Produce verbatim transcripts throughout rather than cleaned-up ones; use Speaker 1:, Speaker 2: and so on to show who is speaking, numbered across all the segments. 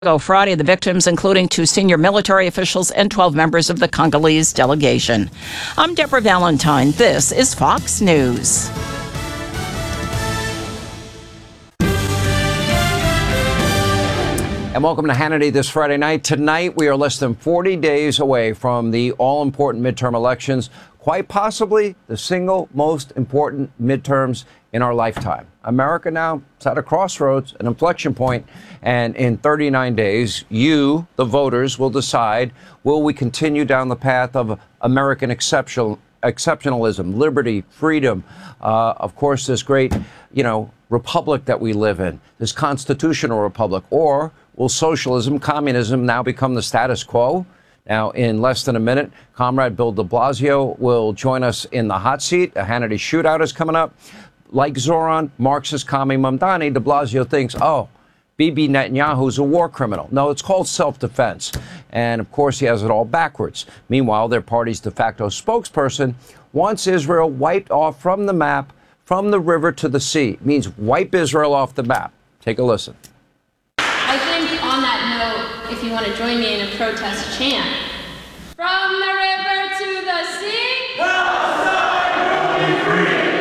Speaker 1: Friday, the victims, including two senior military officials and twelve members of the Congolese delegation. I'm Deborah Valentine. This is Fox News.
Speaker 2: And welcome to Hannity this Friday night. Tonight, we are less than forty days away from the all-important midterm elections, quite possibly the single most important midterms in our lifetime. America now is at a crossroads, an inflection point, and in thirty-nine days, you, the voters, will decide, will we continue down the path of American exceptional, exceptionalism, liberty, freedom, uh, of course, this great, you know, republic that we live in, this constitutional republic, or will socialism, communism now become the status quo? Now, in less than a minute, Comrade Bill de Blasio will join us in the hot seat. A Hannity shootout is coming up. Like Zoran, Marxist commie Mamdani, de Blasio thinks, oh, Bibi Netanyahu's a war criminal. No, it's called self-defense. And, of course, he has it all backwards. Meanwhile, their party's de facto spokesperson wants Israel wiped off from the map, from the river to the sea. It means wipe Israel off the map. Take a listen.
Speaker 3: I think on that note, if you want to join me in a protest chant, from the river to the sea, Palestine will be free.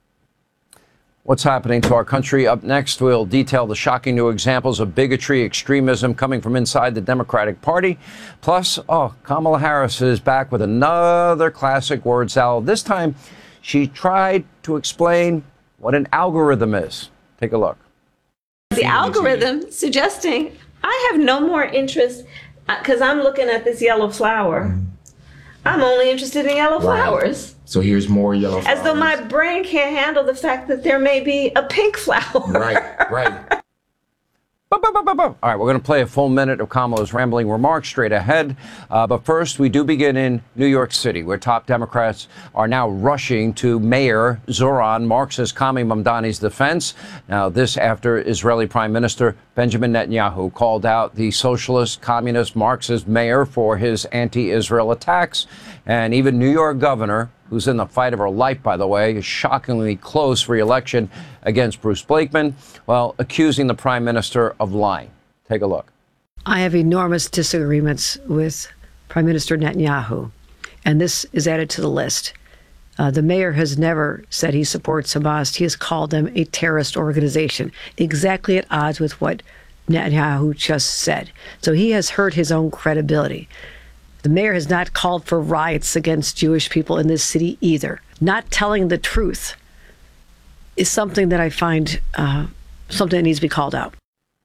Speaker 2: What's happening to our country? Up next, we'll detail the shocking new examples of bigotry, extremism coming from inside the Democratic Party. Plus, oh, Kamala Harris is back with another classic word salad. This time, she tried to explain what an algorithm is. Take a look.
Speaker 4: The algorithm suggesting I have no more interest because I'm looking at this yellow flower. Mm. I'm only interested in yellow right. flowers.
Speaker 5: So here's more yellow flowers.
Speaker 4: As though my brain can't handle the fact that there may be a pink flower.
Speaker 5: Right, right.
Speaker 2: All right, we're going to play a full minute of Kamala's rambling remarks straight ahead. Uh, but first, we do begin in New York City, where top Democrats are now rushing to Mayor Zoran, Marxist commie Mamdani's defense. Now, this after Israeli Prime Minister Benjamin Netanyahu called out the socialist, communist, Marxist mayor for his anti-Israel attacks. And even New York governor, who's in the fight of her life, by the way, a shockingly close re-election against Bruce Blakeman, well, accusing the prime minister of lying. Take a look.
Speaker 6: I have enormous disagreements with Prime Minister Netanyahu, and this is added to the list. Uh, the mayor has never said he supports Hamas. He has called them a terrorist organization, exactly at odds with what Netanyahu just said. So he has hurt his own credibility. The mayor has not called for riots against Jewish people in this city either. Not telling the truth is something that I find uh, something that needs to be called out.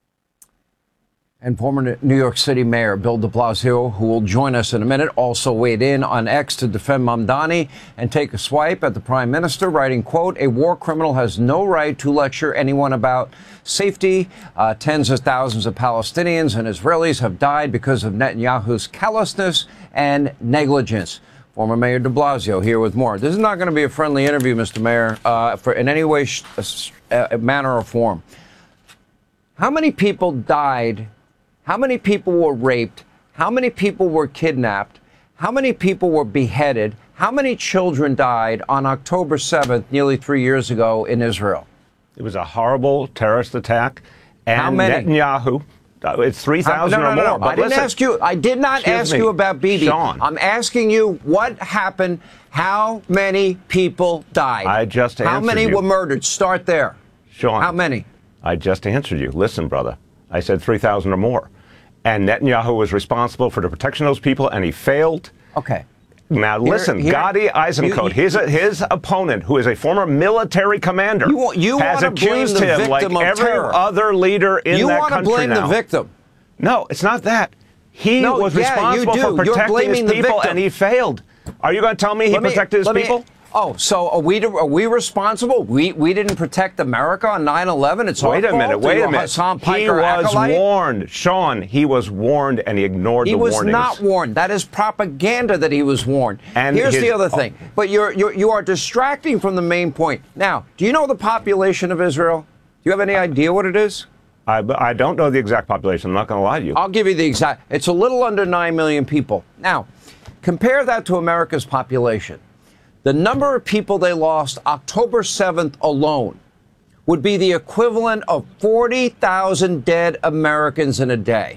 Speaker 2: And former New York City Mayor Bill de Blasio, who will join us in a minute, also weighed in on X to defend Mamdani and take a swipe at the prime minister, writing, quote, a war criminal has no right to lecture anyone about safety. Uh, tens of thousands of Palestinians and Israelis have died because of Netanyahu's callousness and negligence. Former Mayor de Blasio here with more. This is not going to be a friendly interview, Mister Mayor, uh, for in any way, sh- uh, manner, or form. How many people died? How many people were raped? How many people were kidnapped? How many people were beheaded? How many children died on October seventh, nearly three years ago in Israel?
Speaker 7: It was a horrible terrorist attack. And
Speaker 2: How many?
Speaker 7: Netanyahu, uh, it's three thousand
Speaker 2: no, no,
Speaker 7: or
Speaker 2: no,
Speaker 7: more.
Speaker 2: No,
Speaker 7: but
Speaker 2: I didn't
Speaker 7: listen,
Speaker 2: ask you. I did not ask
Speaker 7: me.
Speaker 2: you about Bibi.
Speaker 7: Sean.
Speaker 2: I'm asking you what happened. How many people died?
Speaker 7: I just answered
Speaker 2: How many
Speaker 7: you.
Speaker 2: were murdered? Start there.
Speaker 7: Sean.
Speaker 2: How many?
Speaker 7: I just answered you. Listen, brother. I said three thousand or more. And Netanyahu was responsible for the protection of those people, and he failed.
Speaker 2: Okay.
Speaker 7: Now,
Speaker 2: Here-
Speaker 7: listen,
Speaker 2: here-
Speaker 7: Gadi Eisenkot,
Speaker 2: you-
Speaker 7: his, his opponent, who is a former military commander,
Speaker 2: You wa- you
Speaker 7: has
Speaker 2: wanna blame
Speaker 7: accused
Speaker 2: the
Speaker 7: him, like
Speaker 2: victim of
Speaker 7: every
Speaker 2: terror.
Speaker 7: other leader in
Speaker 2: You
Speaker 7: that
Speaker 2: want to
Speaker 7: country
Speaker 2: blame
Speaker 7: now.
Speaker 2: the victim.
Speaker 7: No, it's not that. He
Speaker 2: No,
Speaker 7: was
Speaker 2: yeah,
Speaker 7: responsible
Speaker 2: you
Speaker 7: for
Speaker 2: do. You're
Speaker 7: protecting
Speaker 2: blaming
Speaker 7: his
Speaker 2: the
Speaker 7: people,
Speaker 2: victim.
Speaker 7: and he failed. Are you going to tell me he
Speaker 2: Let me-
Speaker 7: protected his
Speaker 2: let me-
Speaker 7: people?
Speaker 2: Oh, so are we are we responsible? We we didn't protect America on nine eleven. It's our
Speaker 7: Wait a
Speaker 2: fault?
Speaker 7: minute,
Speaker 2: Are
Speaker 7: wait
Speaker 2: you
Speaker 7: a minute.
Speaker 2: Hassan
Speaker 7: He
Speaker 2: Piker
Speaker 7: was
Speaker 2: acolyte?
Speaker 7: warned. Sean, he was warned, and he ignored
Speaker 2: He
Speaker 7: the
Speaker 2: was
Speaker 7: warnings.
Speaker 2: not warned. That is propaganda that he was warned.
Speaker 7: And
Speaker 2: here's
Speaker 7: his-
Speaker 2: the other thing. But you're, you're you are distracting from the main point. Now, do you know the population of Israel? Do you have any idea what it is?
Speaker 7: I, I don't know the exact population. I'm not going to lie to you.
Speaker 2: I'll give you the exact. It's a little under nine million people. Now, compare that to America's population. The number of people they lost October seventh alone would be the equivalent of forty thousand dead Americans in a day.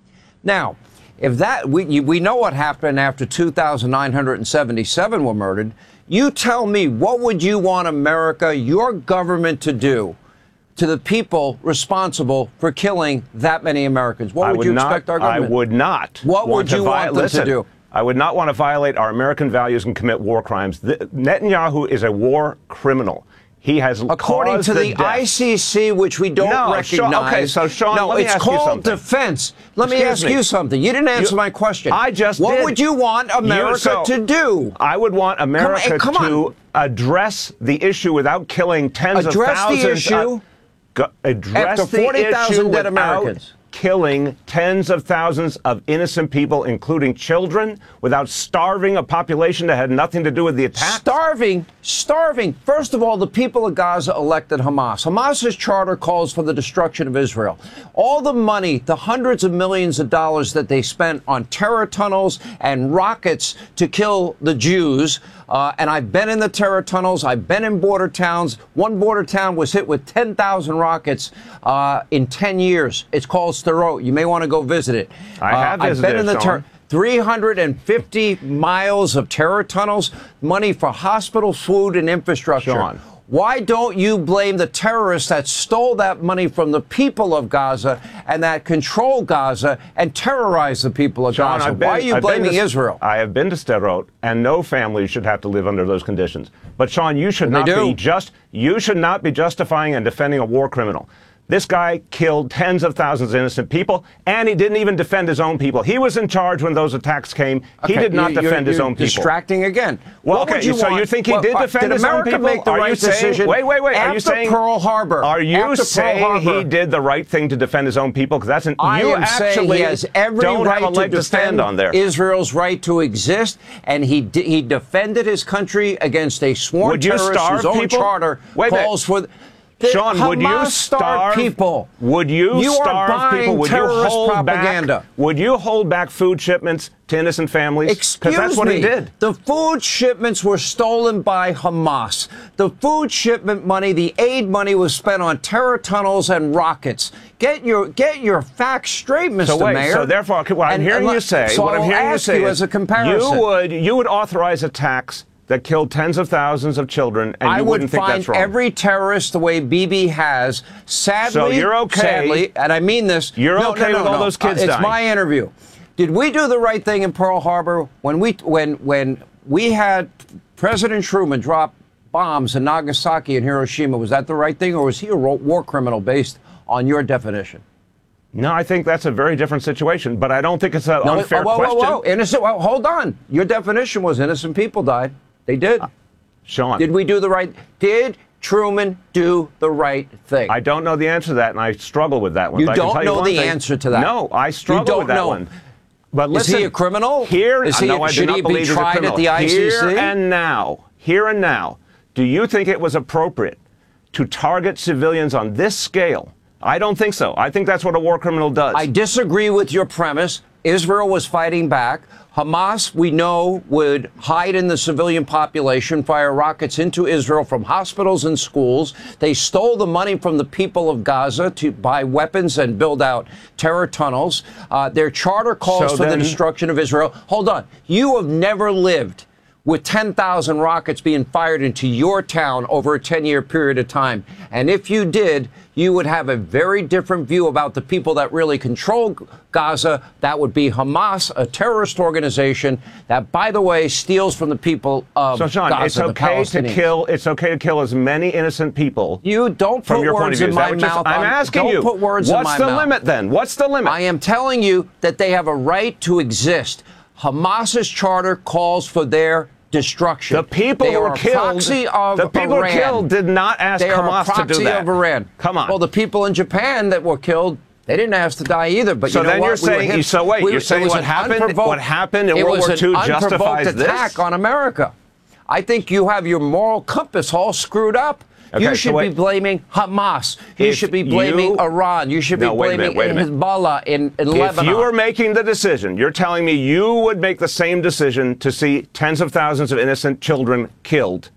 Speaker 2: Now, if that, we, we know what happened after two thousand nine hundred seventy-seven were murdered. You tell me, what would you want America, your government, to do to the people responsible for killing that many Americans? What would, would you
Speaker 7: not,
Speaker 2: expect our government?
Speaker 7: I would not.
Speaker 2: What would you want them
Speaker 7: listen,
Speaker 2: to do?
Speaker 7: I would not want to violate our American values and commit war crimes. The, Netanyahu is a war criminal. He has
Speaker 2: according to the, the I C C, which we don't
Speaker 7: no,
Speaker 2: recognize.
Speaker 7: Sean, okay, so Sean,
Speaker 2: no,
Speaker 7: let me
Speaker 2: it's
Speaker 7: ask
Speaker 2: called
Speaker 7: you something.
Speaker 2: defense. Let
Speaker 7: Excuse
Speaker 2: me ask
Speaker 7: me.
Speaker 2: you something. You didn't answer
Speaker 7: you,
Speaker 2: my question.
Speaker 7: I just
Speaker 2: What
Speaker 7: did.
Speaker 2: would you want America you, so, to do?
Speaker 7: I would want America
Speaker 2: come, come
Speaker 7: to address the issue without killing tens
Speaker 2: address
Speaker 7: of thousands.
Speaker 2: Address the issue.
Speaker 7: Uh, go, address
Speaker 2: After forty thousand dead Americans.
Speaker 7: Killing tens of thousands of innocent people, including children, without starving a population that had nothing to do with the attack?
Speaker 2: Starving? Starving. First of all, the people of Gaza elected Hamas. Hamas's charter calls for the destruction of Israel. All the money, the hundreds of millions of dollars that they spent on terror tunnels and rockets to kill the Jews, uh, and I've been in the terror tunnels, I've been in border towns. One border town was hit with ten thousand rockets uh, in ten years. It's called Sderot. You may want to go visit it.
Speaker 7: I have
Speaker 2: uh,
Speaker 7: visited
Speaker 2: I've been in the
Speaker 7: terror.
Speaker 2: three hundred fifty miles of terror tunnels, money for hospitals, food, and infrastructure.
Speaker 7: Sean.
Speaker 2: Why don't you blame the terrorists that stole that money from the people of Gaza and that control Gaza and terrorize the people of
Speaker 7: Sean,
Speaker 2: Gaza?
Speaker 7: I've been,
Speaker 2: Why are you
Speaker 7: I've
Speaker 2: blaming
Speaker 7: to,
Speaker 2: Israel?
Speaker 7: I have been to Sderot, and no family should have to live under those conditions. But Sean, you should
Speaker 2: And
Speaker 7: not
Speaker 2: they do.
Speaker 7: be just you should not be justifying and defending a war criminal. This guy killed tens of thousands of innocent people, and he didn't even defend his own people. He was in charge when those attacks came. He
Speaker 2: Okay,
Speaker 7: did not
Speaker 2: you,
Speaker 7: defend
Speaker 2: you're,
Speaker 7: his
Speaker 2: you're
Speaker 7: own people.
Speaker 2: Distracting again.
Speaker 7: Well,
Speaker 2: What
Speaker 7: okay,
Speaker 2: would you
Speaker 7: so
Speaker 2: want?
Speaker 7: you think he
Speaker 2: Well,
Speaker 7: did
Speaker 2: uh,
Speaker 7: defend
Speaker 2: did
Speaker 7: his
Speaker 2: America
Speaker 7: own people?
Speaker 2: make the
Speaker 7: Are
Speaker 2: right
Speaker 7: you saying,
Speaker 2: decision?
Speaker 7: wait, wait, wait.
Speaker 2: After
Speaker 7: Are you saying
Speaker 2: Pearl Harbor?
Speaker 7: Are you
Speaker 2: after
Speaker 7: saying
Speaker 2: Pearl Harbor,
Speaker 7: he did the right thing to defend his own people? Because that's an
Speaker 2: I
Speaker 7: you
Speaker 2: am saying
Speaker 7: actually
Speaker 2: he has every
Speaker 7: don't
Speaker 2: right
Speaker 7: have a leg
Speaker 2: to
Speaker 7: to stand
Speaker 2: defend
Speaker 7: on there.
Speaker 2: Israel's right to exist, and he d- he defended his country against a sworn
Speaker 7: Would you
Speaker 2: terrorist
Speaker 7: starve
Speaker 2: whose own
Speaker 7: people?
Speaker 2: charter
Speaker 7: Wait a minute.
Speaker 2: calls for. The,
Speaker 7: Sean,
Speaker 2: Hamas
Speaker 7: would you starve
Speaker 2: people?
Speaker 7: Would you,
Speaker 2: you
Speaker 7: starve
Speaker 2: are buying
Speaker 7: people? Would you
Speaker 2: terrorist
Speaker 7: hold
Speaker 2: propaganda?
Speaker 7: back? Would you hold back food shipments to innocent families?
Speaker 2: Excuse
Speaker 7: that's what
Speaker 2: me.
Speaker 7: he did.
Speaker 2: The food shipments were stolen by Hamas. The food shipment money, the aid money, was spent on terror tunnels and rockets. Get your get your facts straight, Mister
Speaker 7: So wait,
Speaker 2: Mayor.
Speaker 7: so therefore, what I'm
Speaker 2: And-
Speaker 7: hearing
Speaker 2: and
Speaker 7: you say,
Speaker 2: so
Speaker 7: what I'm
Speaker 2: I'll
Speaker 7: hearing you
Speaker 2: ask
Speaker 7: say
Speaker 2: you
Speaker 7: is
Speaker 2: as a comparison.
Speaker 7: you would you would authorize attacks that killed tens of thousands of children, and
Speaker 2: I
Speaker 7: you
Speaker 2: would
Speaker 7: wouldn't think
Speaker 2: find
Speaker 7: that's wrong.
Speaker 2: every terrorist the way Bibi has. Sadly,
Speaker 7: So you're okay-
Speaker 2: sadly, and I mean this.
Speaker 7: You're
Speaker 2: no,
Speaker 7: okay
Speaker 2: no, no,
Speaker 7: with all
Speaker 2: no.
Speaker 7: those kids
Speaker 2: uh, It's
Speaker 7: dying?
Speaker 2: my interview. Did we do the right thing in Pearl Harbor when we when when we had President Truman drop bombs in Nagasaki and Hiroshima? Was that the right thing, or was he a war criminal based on your definition?
Speaker 7: No, I think that's a very different situation, but I don't think it's an
Speaker 2: No,
Speaker 7: unfair
Speaker 2: whoa, whoa,
Speaker 7: question.
Speaker 2: whoa, whoa. Innocent. Well, hold on. Your definition was innocent people died. They did.
Speaker 7: Sean,
Speaker 2: Did we do the right? Did Truman do the right thing?
Speaker 7: I don't know the answer to that, and I struggle with that one.
Speaker 2: You
Speaker 7: but I can
Speaker 2: don't
Speaker 7: tell
Speaker 2: know
Speaker 7: one
Speaker 2: the
Speaker 7: thing.
Speaker 2: answer to that?
Speaker 7: No, I struggle
Speaker 2: don't
Speaker 7: with that
Speaker 2: know.
Speaker 7: one. But
Speaker 2: Is
Speaker 7: listen,
Speaker 2: he a criminal?
Speaker 7: Here,
Speaker 2: Is he-
Speaker 7: no, I do
Speaker 2: should
Speaker 7: not
Speaker 2: he be
Speaker 7: believe he's a
Speaker 2: tried at
Speaker 7: criminal.
Speaker 2: the I C C?
Speaker 7: Here and now, here and now, do you think it was appropriate to target civilians on this scale? I don't think so. I think that's what a war criminal does.
Speaker 2: I disagree with your premise. Israel was fighting back. Hamas, we know, would hide in the civilian population, fire rockets into Israel from hospitals and schools. They stole the money from the people of Gaza to buy weapons and build out terror tunnels. Uh, their charter calls
Speaker 7: So
Speaker 2: for
Speaker 7: then-
Speaker 2: the destruction of Israel. Hold on. You have never lived with ten thousand rockets being fired into your town over a ten-year period of time. And if you did, you would have a very different view about the people that really control Gaza. That would be Hamas, a terrorist organization that, by the way, steals from the people of
Speaker 7: so, John,
Speaker 2: Gaza,
Speaker 7: it's
Speaker 2: the
Speaker 7: okay to
Speaker 2: Palestinians.
Speaker 7: kill. It's okay to kill as many innocent people.
Speaker 2: You don't
Speaker 7: from
Speaker 2: put
Speaker 7: your point
Speaker 2: words
Speaker 7: of view.
Speaker 2: in
Speaker 7: Is that
Speaker 2: my
Speaker 7: what you're-
Speaker 2: mouth.
Speaker 7: I'm
Speaker 2: I'm-
Speaker 7: asking
Speaker 2: don't
Speaker 7: you.
Speaker 2: put words in
Speaker 7: What's
Speaker 2: my
Speaker 7: the
Speaker 2: mouth.
Speaker 7: limit then? What's the limit?
Speaker 2: I am telling you that they have a right to exist. Hamas's charter calls for their destruction.
Speaker 7: The people
Speaker 2: they
Speaker 7: who
Speaker 2: are
Speaker 7: were
Speaker 2: a
Speaker 7: killed.
Speaker 2: proxy of
Speaker 7: the people
Speaker 2: Iran.
Speaker 7: who were killed did not ask
Speaker 2: They are a
Speaker 7: Hamas to
Speaker 2: proxy
Speaker 7: do that.
Speaker 2: of Iran.
Speaker 7: Come on.
Speaker 2: Well, the people in Japan that were killed, they didn't ask to die either. But
Speaker 7: So
Speaker 2: you know
Speaker 7: then
Speaker 2: what?
Speaker 7: you're
Speaker 2: We were
Speaker 7: saying-
Speaker 2: hit-
Speaker 7: so wait,
Speaker 2: we-
Speaker 7: you're saying
Speaker 2: it was
Speaker 7: what
Speaker 2: an
Speaker 7: happened-
Speaker 2: unprovoked-
Speaker 7: what happened in
Speaker 2: it
Speaker 7: World
Speaker 2: was
Speaker 7: War Two
Speaker 2: an
Speaker 7: justifies
Speaker 2: unprovoked attack
Speaker 7: this?
Speaker 2: on America. I think you have your moral compass all screwed up.
Speaker 7: Okay,
Speaker 2: you
Speaker 7: so
Speaker 2: should
Speaker 7: wait.
Speaker 2: be blaming Hamas. You
Speaker 7: If
Speaker 2: should be blaming
Speaker 7: you-
Speaker 2: Iran. You should be
Speaker 7: No, wait a
Speaker 2: blaming
Speaker 7: minute, wait a minute.
Speaker 2: Hezbollah in, in
Speaker 7: If
Speaker 2: Lebanon.
Speaker 7: you were making the decision, you're telling me you would make the same decision to see tens of thousands of innocent children killed.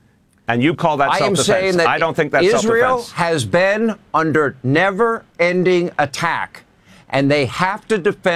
Speaker 7: And you call that
Speaker 2: I am
Speaker 7: self-defense.
Speaker 2: saying that
Speaker 7: I don't think that's
Speaker 2: Israel
Speaker 7: self-defense.
Speaker 2: has been under never-ending attack, and they have to defend